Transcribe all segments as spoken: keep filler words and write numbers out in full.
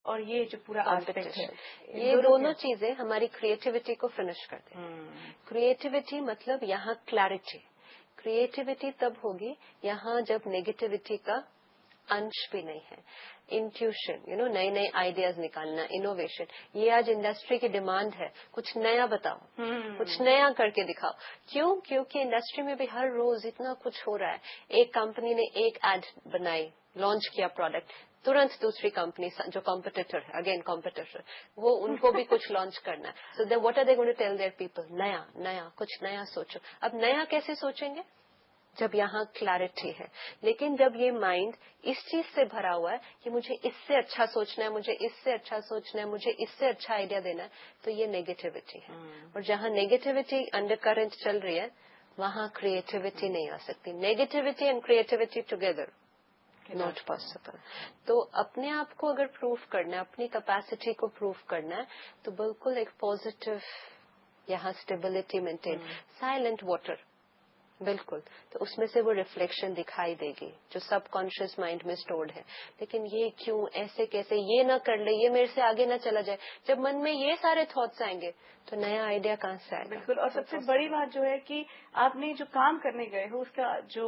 اور یہ جو پورا آسپیکٹ ہے، یہ دونوں چیزیں ہماری کریٹیوٹی کو فنش کرتے ہیں. کریٹیوٹی مطلب یہاں کلیرٹی. کریٹیوٹی تب ہوگی یہاں جب نیگیٹیوٹی کا انش بھی نہیں ہے. انٹیوشن، یو نو، نئے نئے آئیڈیاز نکالنا، انوویشن. یہ آج انڈسٹری کی ڈیمانڈ ہے، کچھ نیا بتاؤ، کچھ نیا کر کے دکھاؤ. کیوں؟ کیونکہ انڈسٹری میں بھی ہر روز اتنا کچھ ہو رہا ہے. ایک کمپنی نے ایک ایڈ بنائی، لانچ کیا پروڈکٹ، ترنت دوسری کمپنی جو کمپٹیٹر ہے، اگین کمپٹیٹر، وہ ان کو بھی کچھ لانچ کرنا ہے. سو دے what are they going to tell their people? نیا نیا کچھ نیا سوچو. اب نیا کیسے سوچیں گے؟ جب یہاں کلیرٹی ہے. لیکن جب یہ مائنڈ اس چیز سے بھرا ہوا ہے کہ مجھے اس سے اچھا سوچنا ہے، مجھے اس سے اچھا سوچنا ہے، مجھے اس سے اچھا آئیڈیا دینا ہے، تو یہ نیگیٹیوٹی ہے. اور جہاں نیگیٹیوٹی انڈر کرنٹ چل رہی ہے وہاں کریٹیوٹی نہیں آ سکتی. Negativity and creativity together not possible. تو اپنے آپ کو اگر پروف کرنا ہے، اپنی کیپیسٹی کو پروف کرنا ہے، تو بالکل ایک پازیٹو یہاں اسٹیبلٹی مینٹین. سائلنٹ واٹر، بالکل، تو اس میں سے وہ ریفلیکشن دکھائی دے گی جو سب کانشیس مائنڈ میں اسٹورڈ ہے. لیکن یہ کیوں، ایسے کیسے، یہ نہ کر لے، یہ میرے سے آگے نہ چلا جائے. جب من میں یہ سارے تھاٹس آئیں گے تو نیا آئیڈیا کہاں سے آئے گا؟ بالکل. اور سب سے بڑی بات جو ہے کہ آپ نے جو کام کرنے گئے ہو اس کا جو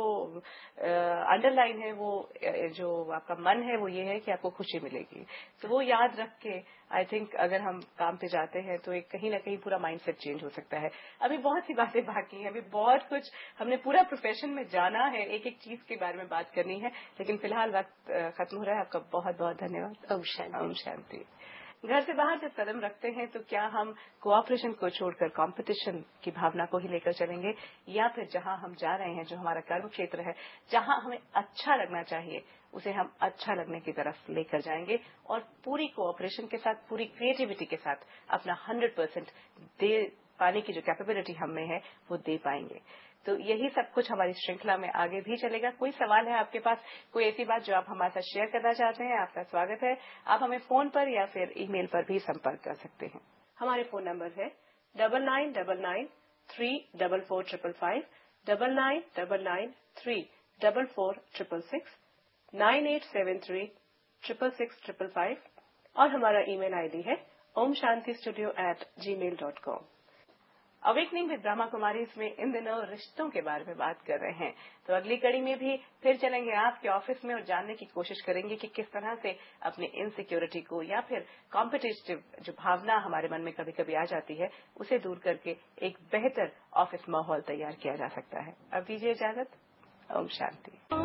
انڈر لائن ہے، وہ جو آپ کا من ہے، وہ یہ ہے کہ آپ کو خوشی ملے گی. تو وہ یاد رکھ کے آئی تھنک اگر ہم کام پہ جاتے ہیں تو ایک کہیں نہ کہیں پورا مائنڈ سیٹ چینج ہو سکتا ہے. ابھی بہت سی باتیں باقی ہیں، ابھی بہت کچھ ہم نے پورا پروفیشن میں جانا ہے، ایک ایک چیز کے بارے میں بات کرنی ہے، لیکن فی الحال وقت ختم ہو رہا ہے. آپ کا بہت بہت دھنیہ واد. اوم شانتی. اوم شانتی. گھر سے باہر جب قدم رکھتے ہیں تو کیا ہم کوآپریشن کو چھوڑ کر کمپٹیشن کی بھاونا کو ہی لے کر چلیں گے، یا پھر جہاں ہم جا رہے ہیں، جو ہمارا کرم کھیتر ہے، جہاں ہمیں اچھا لگنا چاہیے، اسے ہم اچھا لگنے کی طرف لے کر جائیں گے اور پوری کوآپریشن کے ساتھ، پوری کریٹیوٹی کے ساتھ اپنا ہنڈریڈ پرسینٹ دے پانے کی جو کیپیبلٹی ہم میں ہے وہ دے پائیں گے. تو یہی سب کچھ ہماری شرنکھلا میں آگے بھی چلے گا. کوئی سوال ہے آپ کے پاس، کوئی ایسی بات جو آپ ہمارے ساتھ شیئر کرنا چاہتے ہیں، آپ کا سواگت ہے. آپ ہمیں فون پر یا پھر ای میل پر بھی سمپرک کر سکتے ہیں. ہمارے فون نمبر ہے double nine double nine three double four triple five, double nine double nine three double four triple six, nine eight seven three triple six triple five, اور ہمارا ای میل آئی ڈی ہے اوم شانتی studio at G mile dot com. Awakening with Brahma کماریز میں ان دنوں رشتوں کے بارے میں بات کر رہے ہیں. تو اگلی کڑی میں بھی پھر چلیں گے آپ کے آفس میں اور جاننے کی کوشش کریں گے کہ کس طرح سے اپنی انسیکیورٹی کو یا پھر کمپٹیٹو جو بھاونا ہمارے من میں کبھی کبھی آ جاتی ہے اسے دور کر کے ایک بہتر آفس ماحول تیار کیا جا سکتا ہے. اب دیجیے اجازت. اوم شانتی.